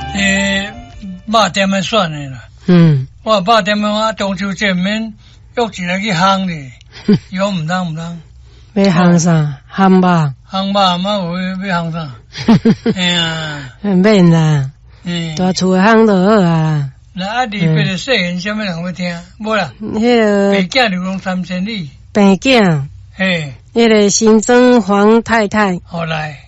肉店的算的啦。我肉店的我中秋节免约一个去烘哩，以后唔当。 要烘啥？烘肉。 烘肉嘛有要烘啥？哎呀， 免啦。大厝的烘就好啊。 那你别的细言，什么人会听？无啦。 迄个白囝流浪三千里。 白囝。 嘿。 迄个新庄黄太太。 好来。